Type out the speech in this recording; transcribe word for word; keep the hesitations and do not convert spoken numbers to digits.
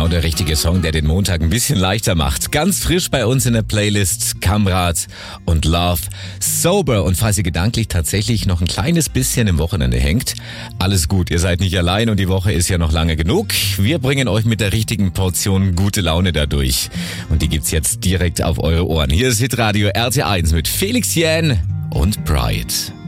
Genau der richtige Song, der den Montag ein bisschen leichter macht. Ganz frisch bei uns in der Playlist Kamrat und Love Sober. Und falls ihr gedanklich tatsächlich noch ein kleines bisschen im Wochenende hängt, alles gut, ihr seid nicht allein und die Woche ist ja noch lange genug. Wir bringen euch mit der richtigen Portion gute Laune dadurch. Und die gibt's jetzt direkt auf eure Ohren. Hier ist Hitradio R T eins mit Felix Jähn und Pride.